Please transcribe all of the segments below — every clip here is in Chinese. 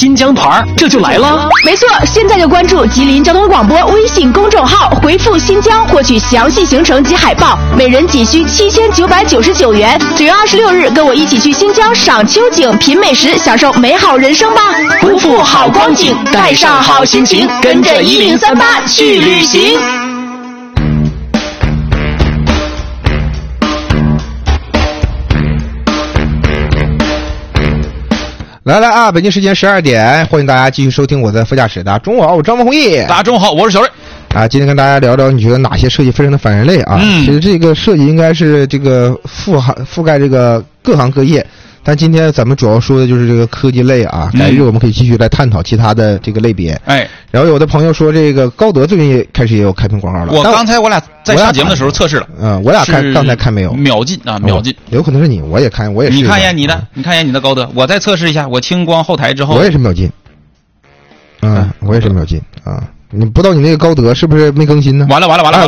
新疆团，这就来了。 没错，现在就关注吉林交通广播微信公众号，回复新疆获取详细行程及海报，每人仅需7999元。9月26日，跟我一起去新疆赏秋景、品美食，享受美好人生吧！ 不负好光景，带上好心情，跟着1038去旅行。 来啊！北京时间12点，欢迎大家继续收听我在副驾驶。大家中午好，我是张文宏毅。 大家中午好，我是小瑞。 啊，今天跟大家聊聊，你觉得哪些设计非常的反人类啊？其实这个设计应该是这个覆盖这个各行各业，但今天咱们主要说的就是这个科技类啊。改日我们可以继续来探讨其他的这个类别。 哎， 然后有的朋友说这个高德最近也开始也有开屏广告了。 刚才我俩在上节目的时候测试了。 我俩刚才看没有？ 秒进啊，秒进。 有可能是你，我也看，我也是。 你看一眼你的，你看一眼你的高德，我再测试一下，我清光后台之后， 我也是秒进。我也是秒进啊。你不知道你那个高德是不是没更新呢？ 完了！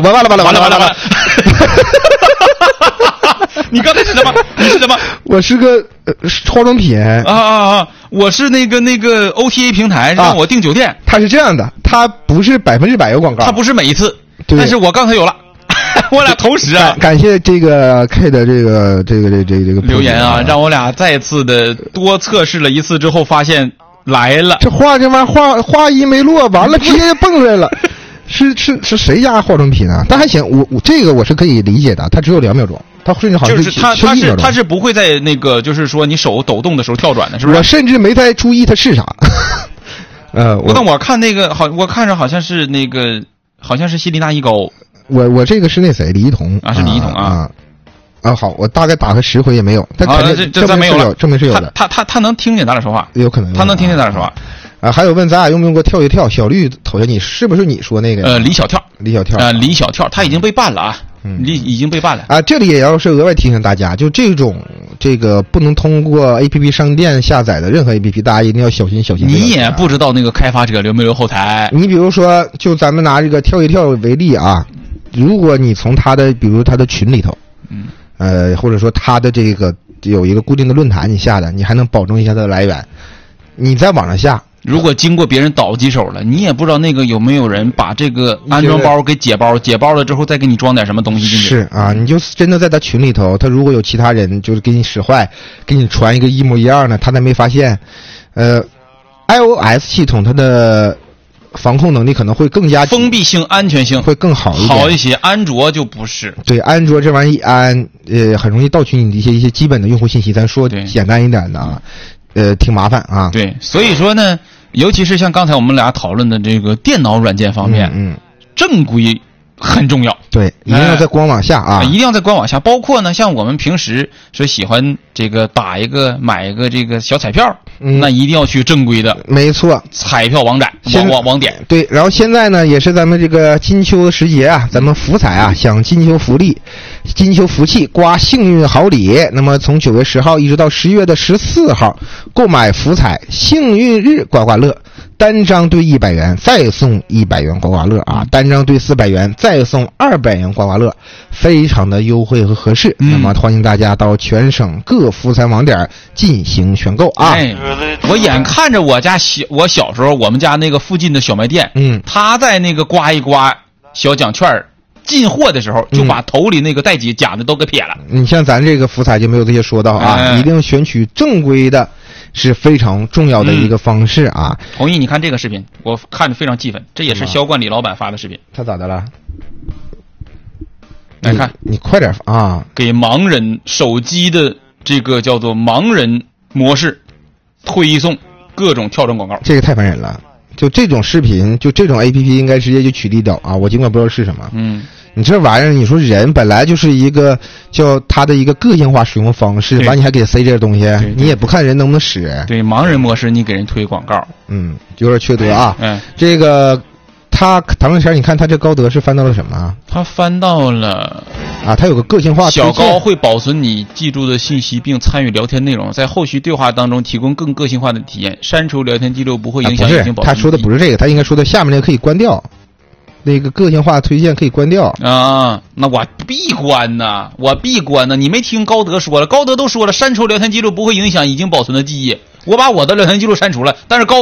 你刚才是什么？你是什么？ 我是个化妆品我是那个 OTA 平台让我订酒店。 它是这样的，它不是100%有广告， 它不是每一次，但是我刚才有了。我俩同时啊， 感谢这个 K 的这个留言啊，让我俩再次的多测试了一次之后发现。来了， 这话话音没落，完了直接就蹦出来了。是谁家化妆品啊？但还行，我这个我是可以理解的，它只有2秒钟，它甚至好像就是它是不会在那个就是说你手抖动的时候跳转的，是不是？ 我甚至没太注意它是啥。 我看那个我看着好像是希林娜一高。 我这个是那谁李一桐啊，是李一桐啊。 好，我大概打个10回也没有，但这咱没有了， 证明是有的。 他能听见咱俩说话， 有可能他能听见咱俩说话。 还有问咱俩用没用过跳一跳？小绿头像你是不是你说那个？ 李小跳，他已经被办了啊，已经被办了啊。这里也要是额外提醒大家，就这个不能通过 APP 商店下载的任何 APP， 大家一定要小心。 你也不知道那个开发者留没留后台。 你比如说，就咱们拿这个跳一跳为例啊，如果你从比如他的群里头，或者说他的这个有一个固定的论坛你下的，你还能保证一下它的来源。你在网上下， 如果经过别人倒几手了，你也不知道那个有没有人把这个安装包给解包了之后再给你装点什么东西进去。 是啊，你就真的在他群里头，他如果有其他人就是给你使坏，给你传一个一模一样的，他才没发现。iOS 系统它的防控能力可能会更加封闭性、安全性会更好一些，安卓就不是。 对，安卓这玩意一安，很容易盗取你的一些基本的用户信息。咱说简单一点的啊，挺麻烦啊。 对，所以说呢，尤其是像刚才我们俩讨论的这个电脑软件方面，正规很重要。对， 一定要在官网下啊， 一定要在官网下。包括呢，像我们平时说喜欢这个买一个这个小彩票，那一定要去正规的， 没错， 彩票网点。 对，然后现在呢，也是咱们这个金秋时节啊，咱们福彩啊，享金秋福利、金秋福气，刮幸运好礼。那么从9月10号一直到10月14号，购买福彩幸运日刮刮乐，单张兑100元再送100元刮刮乐啊，单张兑400元再送200元刮刮乐，非常的优惠和合适。那么欢迎大家到全省各福彩网点进行选购啊。 我眼看着我小时候我们家那个附近的小卖店，他在那个刮一刮小奖券进货的时候，就把头里那个带假的都给撇了。 你像咱这个福彩就没有这些说道啊，一定选取正规的。是非常重要的一个方式啊！ 同意，你看这个视频，我看着非常气愤。这也是销冠李老板发的视频。 他咋的了？ 来看， 你快点啊！ 给盲人手机的这个叫做盲人模式推送各种跳转广告， 这个太烦人了。就这种视频，就这种 APP 应该直接就取缔掉啊！我尽管不知道是什么。你这玩意儿，你说人本来就是一个叫他的一个个性化使用方式，完你还给塞这些东西，你也不看人能不能使。 对，盲人模式你给人推广告， 有点缺德啊。这个他唐正前，你看他这高德是翻到了什么？ 他翻到了啊，他有个个性化。 小高会保存你记住的信息，并参与聊天内容，在后续对话当中提供更个性化的体验。删除聊天记录不会影响已经保存。 他说的不是这个，他应该说的下面那个可以关掉。那个个性化推荐可以关掉啊，那我必关呐，你没听高德说了？高德都说了，删除聊天记录不会影响已经保存的记忆。我把我的聊天记录删除了，但是高